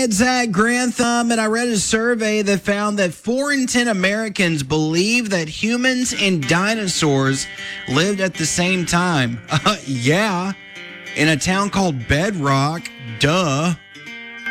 it's Grantham, and I read a survey that found that 4 in 10 Americans believe that humans and dinosaurs lived at the same time. Yeah, in a town called Bedrock. Duh.